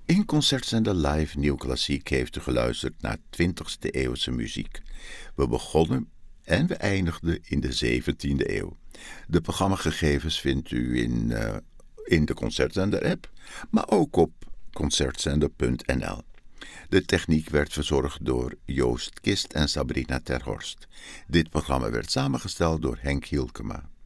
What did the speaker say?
In Concertzender Live Nieuw Klassiek heeft u geluisterd naar 20e eeuwse muziek. We begonnen en we eindigden in de 17e eeuw. De programmagegevens vindt u in de Concertzender-app, maar ook op concertzender.nl. De techniek werd verzorgd door Joost Kist en Sabrina Terhorst. Dit programma werd samengesteld door Henk Hielkema.